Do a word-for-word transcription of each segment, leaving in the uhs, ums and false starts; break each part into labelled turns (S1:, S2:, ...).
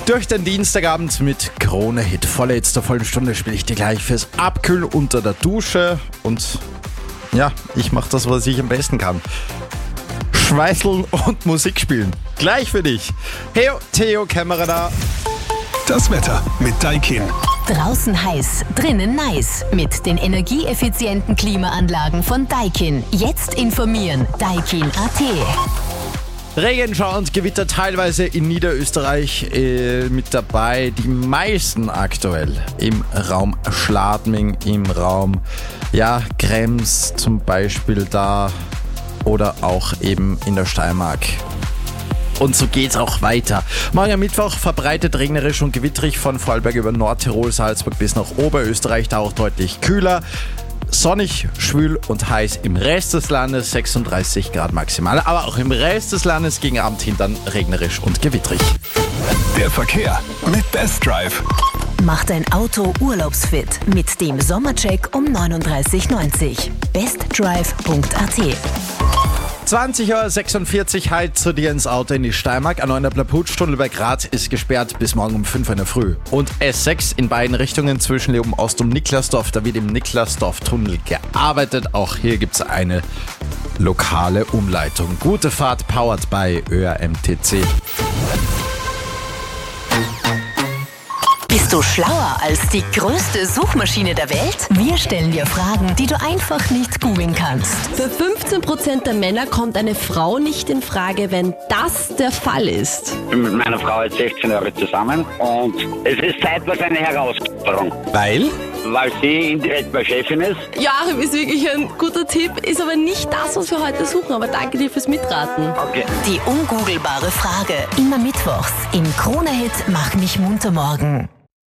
S1: Durch den Dienstagabend mit Krone Hit. Vorletzter vollen Stunde spiele ich dir gleich fürs Abkühlen unter der Dusche. Und ja, ich mache das, was ich am besten kann. Schweißeln und Musik spielen. Gleich für dich. Hey, Theo Kämmerer da.
S2: Das Wetter mit Daikin.
S3: Draußen heiß, drinnen nice. Mit den energieeffizienten Klimaanlagen von Daikin. Jetzt informieren. Daikin Punkt a t.
S1: Regenschauer und Gewitter teilweise in Niederösterreich äh, mit dabei. Die meisten aktuell im Raum Schladming, im Raum ja, Krems zum Beispiel da oder auch eben in der Steiermark. Und so geht's auch weiter. Morgen am Mittwoch verbreitet regnerisch und gewitterig von Vorarlberg über Nordtirol, Salzburg bis nach Oberösterreich, da auch deutlich kühler. Sonnig, schwül und heiß im Rest des Landes, sechsunddreißig Grad maximal. Aber auch im Rest des Landes gegen Abend hin dann regnerisch und gewitterig.
S2: Der Verkehr mit Best Drive.
S3: Mach dein Auto urlaubsfit mit dem Sommercheck um neununddreißig neunzig. bestdrive Punkt a t.
S1: zwanzig Uhr sechsundvierzig heute zu dir ins Auto in die Steiermark. A neun Putsch, Tunnel bei Graz ist gesperrt bis morgen um fünf Uhr in der Früh. Und S sechs in beiden Richtungen zwischen Leoben Ost und Niklasdorf. Da wird im Niklasdorf-Tunnel gearbeitet. Auch hier gibt es eine lokale Umleitung. Gute Fahrt, powered by Ö R M T C.
S3: Bist du schlauer als die größte Suchmaschine der Welt? Wir stellen dir Fragen, die du einfach nicht googeln kannst.
S4: Für fünfzehn Prozent der Männer kommt eine Frau nicht in Frage, wenn das der Fall ist.
S5: Ich bin mit meiner Frau jetzt sechzehn Jahre zusammen und es ist zeitweise eine Herausforderung.
S1: Weil?
S5: Weil sie indirekt meine Chefin ist.
S4: Joachim ist wirklich ein guter Tipp, ist aber nicht das, was wir heute suchen. Aber danke dir fürs Mitraten.
S5: Okay.
S3: Die ungoogelbare Frage. Immer mittwochs im Krone-Hit Mach mich munter morgen.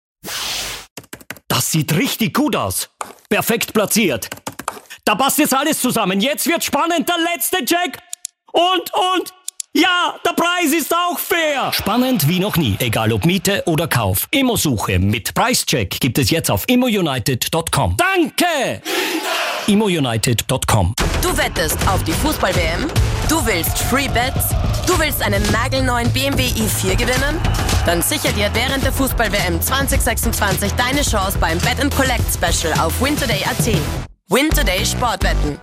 S6: Das sieht richtig gut aus. Perfekt platziert. Da passt jetzt alles zusammen. Jetzt wird spannend. Der letzte Check. Und, und, ja, der Preis ist auch fair. Spannend wie noch nie. Egal ob Miete oder Kauf. Immo-Suche mit Preischeck gibt es jetzt auf immo united punkt com. Danke! immo united punkt com.
S7: Du wettest auf die Fußball-W M? Du willst Free Bets? Du willst einen nagelneuen B M W i vier gewinnen? Dann sicher dir während der Fußball-W M zwanzig sechsundzwanzig deine Chance beim Bet and Collect Special auf wintoday punkt a t. Wintoday Sportwetten.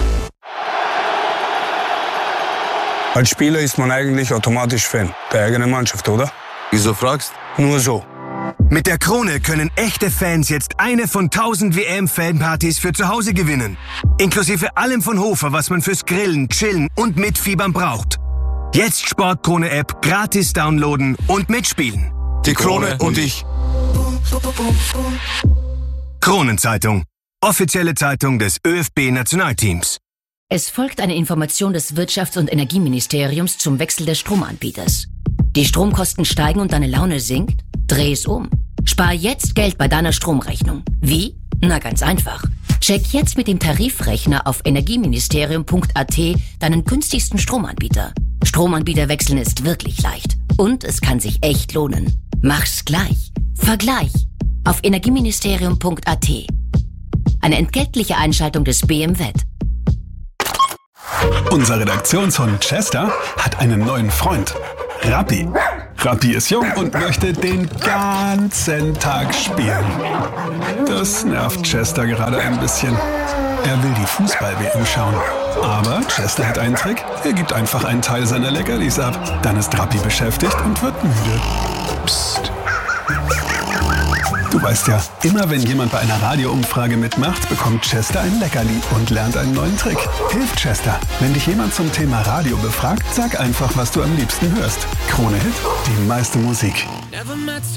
S8: Als Spieler ist man eigentlich automatisch Fan der eigenen Mannschaft, oder?
S9: Wieso fragst?
S8: Nur so.
S10: Mit der Krone können echte Fans jetzt eine von tausend W M-Fanpartys für zu Hause gewinnen. Inklusive allem von Hofer, was man fürs Grillen, Chillen und Mitfiebern braucht. Jetzt Sportkrone-App gratis downloaden und mitspielen.
S9: Die Krone und ich.
S10: Kronenzeitung. Offizielle Zeitung des ÖFB-Nationalteams.
S11: Es folgt eine Information des Wirtschafts- und Energieministeriums zum Wechsel des Stromanbieters. Die Stromkosten steigen und deine Laune sinkt? Dreh es um. Spar jetzt Geld bei deiner Stromrechnung. Wie? Na ganz einfach. Check jetzt mit dem Tarifrechner auf energieministerium punkt a t deinen günstigsten Stromanbieter. Stromanbieter wechseln ist wirklich leicht. Und es kann sich echt lohnen. Mach's gleich. Vergleich. Auf energieministerium punkt a t. Eine entgeltliche Einschaltung des B M W.
S2: Unser Redaktionshund Chester hat einen neuen Freund. Rappi. Rappi ist jung und möchte den ganzen Tag spielen. Das nervt Chester gerade ein bisschen. Er will die Fußball-W M schauen. Aber Chester hat einen Trick. Er gibt einfach einen Teil seiner Leckerlis ab. Dann ist Rappi beschäftigt und wird müde. Psst. Du weißt ja, immer wenn jemand bei einer Radioumfrage mitmacht, bekommt Chester ein Leckerli und lernt einen neuen Trick. Hilft Chester. Wenn dich jemand zum Thema Radio befragt, sag einfach, was du am liebsten hörst. Krone Hit, die meiste Musik.